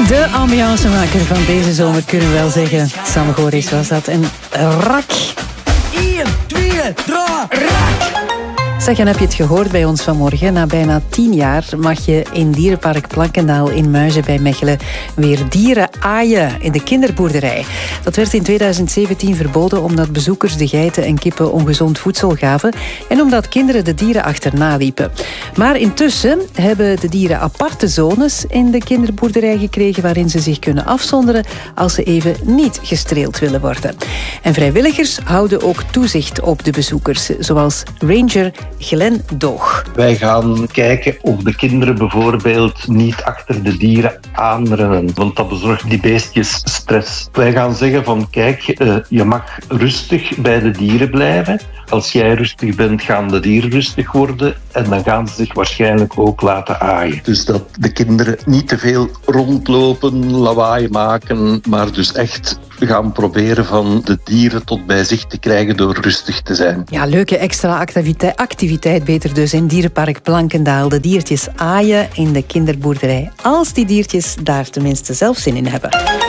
De ambiancemaker van deze zomer kunnen we wel zeggen. Sam Goris was dat. En rak. 1, 2, 3, rak! Zeg, en heb je het gehoord bij ons vanmorgen? Na bijna 10 jaar mag je in Dierenpark Plankendaal in Muizen bij Mechelen weer dieren aaien in de kinderboerderij. Dat werd in 2017 verboden omdat bezoekers de geiten en kippen ongezond voedsel gaven en omdat kinderen de dieren achterna liepen. Maar intussen hebben de dieren aparte zones in de kinderboerderij gekregen waarin ze zich kunnen afzonderen als ze even niet gestreeld willen worden. En vrijwilligers houden ook toezicht op de bezoekers, zoals ranger Glenn Doog. Wij gaan kijken of de kinderen bijvoorbeeld niet achter de dieren aanrennen, want dat bezorgt die beestjes stress. Wij gaan zeggen van kijk, je mag rustig bij de dieren blijven. Als jij rustig bent, gaan de dieren rustig worden en dan gaan ze zich waarschijnlijk ook laten aaien. Dus dat de kinderen niet te veel rondlopen, lawaai maken, maar dus echt gaan proberen van de dieren tot bij zich te krijgen door rustig te zijn. Ja, leuke extra activiteit beter dus in Dierenpark Plankendaal. De diertjes aaien in de kinderboerderij. Als die diertjes daar tenminste zelf zin in hebben.